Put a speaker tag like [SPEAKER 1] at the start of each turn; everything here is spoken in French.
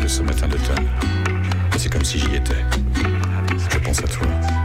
[SPEAKER 1] ce matin d'automne. C'est comme si j'y étais. Je pense à toi.